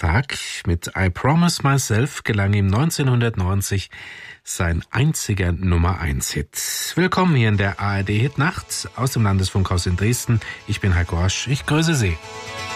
Tag. Mit I Promise Myself gelang ihm 1990 sein einziger Nummer-1-Hit. Willkommen hier in der ARD-Hitnacht aus dem Landesfunkhaus in Dresden. Ich bin Heiko Osch. Ich grüße Sie.